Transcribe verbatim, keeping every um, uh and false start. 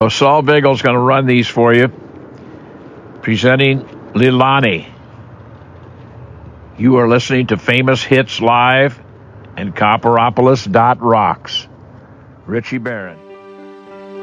Saul Biggle's going to run these for you. Presenting Lilani. You are listening to Famous Hits Live and Copperopolis dot rocks. Richie Barron.